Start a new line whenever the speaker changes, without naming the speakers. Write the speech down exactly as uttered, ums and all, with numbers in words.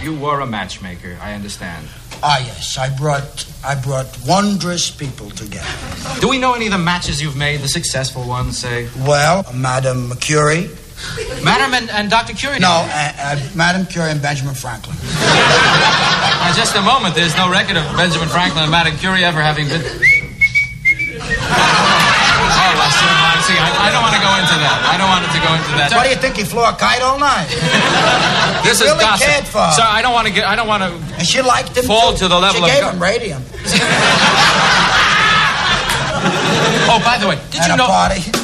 you were a matchmaker. I understand.
Ah, yes. I brought I brought wondrous people together.
Do we know any of the matches you've made, the successful ones, say?
Well, Madame Curie.
Madame and, and Doctor Curie?
No, uh, uh, Madame Curie and Benjamin Franklin.
Now, just a moment. There's no record of Benjamin Franklin and Madame Curie ever having been... Oh, I see. I see. I, I don't want to go into that. I don't want it to go into that.
What do you think? He flew a kite all night.
This
he
is
really
gossip.
cared for her.
So I don't want to get. I don't want to.
And she liked him
fall
too.
to the level
she
of.
She gave
go-
him radium.
Oh, by the way, did
At
you
a
know?
Party.